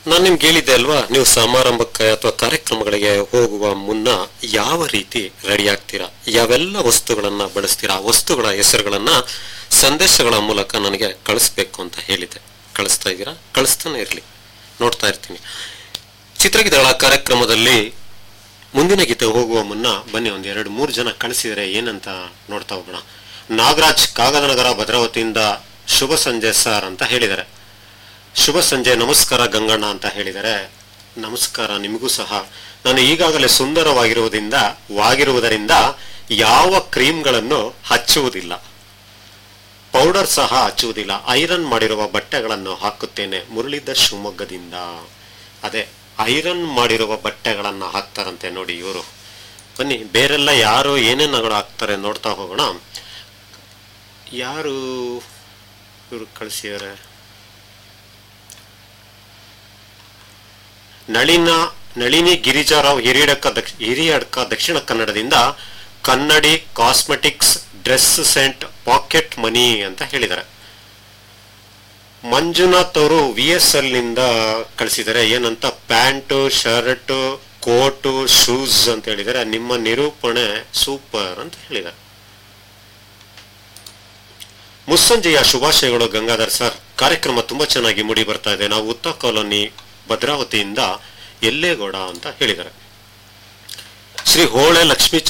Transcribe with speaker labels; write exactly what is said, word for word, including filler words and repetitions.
Speaker 1: ನಾನು ನಿಮ್ಗೆ ಹೇಳಿದ್ದೆ ಅಲ್ವಾ, ನೀವು ಸಮಾರಂಭಕ್ಕೆ ಅಥವಾ ಕಾರ್ಯಕ್ರಮಗಳಿಗೆ ಹೋಗುವ ಮುನ್ನ ಯಾವ ರೀತಿ ರೆಡಿ ಆಗ್ತೀರಾ, ಯಾವೆಲ್ಲ ವಸ್ತುಗಳನ್ನ ಬಳಸ್ತೀರಾ, ಆ ವಸ್ತುಗಳ ಹೆಸರುಗಳನ್ನ ಸಂದೇಶಗಳ ಮೂಲಕ ನನಗೆ ಕಳಿಸ್ಬೇಕು ಅಂತ ಹೇಳಿದ್ದೆ. ಕಳಿಸ್ತಾ ಇದ್ದೀರಾ? ಕಳಿಸ್ತಾನೆ ಇರ್ಲಿ, ನೋಡ್ತಾ ಇರ್ತೀನಿ. ಚಿತ್ರಗೀತೆಗಳ ಕಾರ್ಯಕ್ರಮದಲ್ಲಿ ಮುಂದಿನ ಗೀತೆ ಹೋಗುವ ಮುನ್ನ ಬನ್ನಿ ಒಂದ್ ಎರಡು ಮೂರು ಜನ ಕಳಿಸಿದರೆ ಏನಂತ ನೋಡ್ತಾ ಹೋಗೋಣ. ನಾಗರಾಜ್ ಕಾಗದನಗರ ಭದ್ರಾವತಿಯಿಂದ ಶುಭ ಸಂಜೆ ಸರ್ ಅಂತ ಹೇಳಿದ್ದಾರೆ. ಶುಭ ಸಂಜೆ, ನಮಸ್ಕಾರ ಗಂಗಣ್ಣ ಅಂತ ಹೇಳಿದರೆ. ನಮಸ್ಕಾರ ನಿಮಗೂ ಸಹ. ನಾನು ಈಗಾಗಲೇ ಸುಂದರವಾಗಿರುವುದರಿಂದ ವಾಗಿರುವುದರಿಂದ ಯಾವ ಕ್ರೀಮ್ಗಳನ್ನು ಹಚ್ಚುವುದಿಲ್ಲ, ಪೌಡರ್ ಸಹ ಹಚ್ಚುವುದಿಲ್ಲ, ಐರನ್ ಮಾಡಿರುವ ಬಟ್ಟೆಗಳನ್ನು ಹಾಕುತ್ತೇನೆ. ಮುರಳೀಧರ್ ಶಿವಮೊಗ್ಗದಿಂದ. ಅದೇ ಐರನ್ ಮಾಡಿರುವ ಬಟ್ಟೆಗಳನ್ನ ಹಾಕ್ತಾರಂತೆ ನೋಡಿ ಇವರು. ಬನ್ನಿ ಬೇರೆಲ್ಲ ಯಾರು ಏನೇನುಗಳು ಹಾಕ್ತಾರೆ ನೋಡ್ತಾ ಹೋಗೋಣ. ಯಾರು ಇವರು ಕಳಿಸಿದ್ದಾರೆ? ನಳಿನ ನಳಿನಿ ಗಿರಿಜಾರಾವ್ ಹಿರಿಯಡ್ಕ ದಕ್ಷ ಹಿರಿಯಡ್ಕ ದಕ್ಷಿಣ ಕನ್ನಡದಿಂದ ಕನ್ನಡಿ cosmetics dress scent pocket money ಅಂತ ಹೇಳಿದ್ದಾರೆ. ಮಂಜುನಾಥ್ ಅವರು ವಿ ಎಸ್ ಎಲ್ ನಿಂದ ಕಳಿಸಿದ್ದಾರೆ. ಏನಂತ ಪ್ಯಾಂಟು ಶರ್ಟ್ ಕೋಟು ಶೂಸ್ ಅಂತ ಹೇಳಿದ್ದಾರೆ. ನಿಮ್ಮ ನಿರೂಪಣೆ ಸೂಪರ್ ಅಂತ ಹೇಳಿದ್ದಾರೆ. ಮುಸ್ಸಂಜೆಯ ಶುಭಾಶಯಗಳು ಗಂಗಾಧರ್ ಸರ್, ಕಾರ್ಯಕ್ರಮ ತುಂಬಾ ಚೆನ್ನಾಗಿ ಮೂಡಿ ಬರ್ತಾ ಇದೆ. ನಾವು ಉತ್ತಾ ಕಾಲೋನಿ ಭದ್ರಾವತಿಯಿಂದ ಎಲ್ಲೇಗೌಡ ಅಂತ ಹೇಳಿದ್ದಾರೆ. ಶ್ರೀ ಹೋಳೆ ಲಕ್ಷ್ಮೀ